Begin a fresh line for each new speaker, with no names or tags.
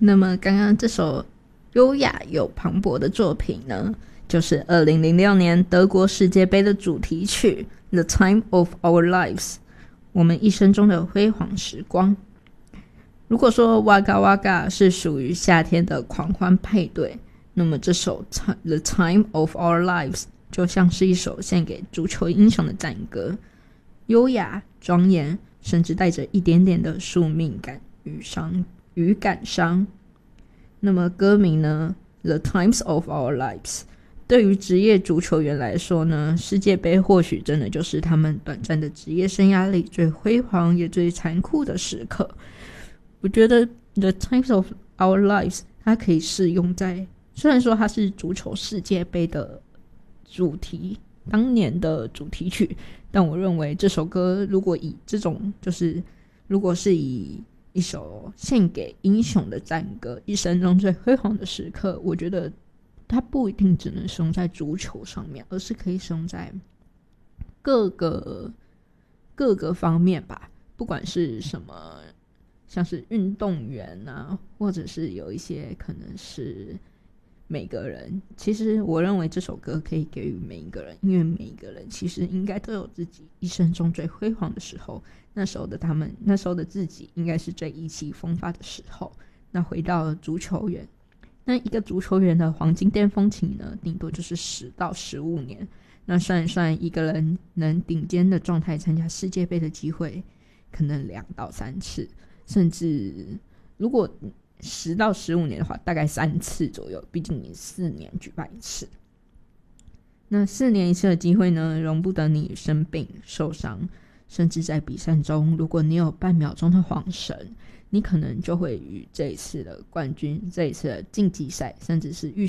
那么刚刚这首优雅又磅礴的作品呢，就是2006年德国世界杯的主题曲 The Time of Our Lives， 我们一生中的辉煌时光。如果说 Waka Waka 是属于夏天的狂欢派对，那么这首 The Time of Our Lives 就像是一首献给足球英雄的赞歌，优雅庄严，甚至带着一点点的宿命感与感伤。那么歌名呢 The Times of Our Lives， 对于职业足球员来说呢，世界杯或许真的就是他们短暂的职业生涯里最辉煌也最残酷的时刻。我觉得 The Times of Our Lives 它可以适用在，虽然说它是足球世界杯的主题，当年的主题曲，但我认为这首歌如果以这种如果是以一首献给英雄的赞歌，一生中最辉煌的时刻，我觉得它不一定只能使用在足球上面，而是可以使用在各个方面吧，不管是什么，像是运动员啊，或者是有一些可能是每个人，其实我认为这首歌可以给予每一个人，因为每一个人其实应该都有自己一生中最辉煌的时候，那时候的自己应该是最意气风发的时候。那回到足球员，那一个足球员的黄金巅峰期呢，顶多就是10到15年。那算一算，一个人能顶尖的状态参加世界杯的机会，可能2到3次，甚至如果10到15年的话，大概3次左右，毕竟你4年举办一次。那4年一次的机会呢，容不得你生病受伤，甚至在比赛中，如果你有半秒钟的晃神，你可能就会与这一次的冠军、这一次的晋级赛，甚至是预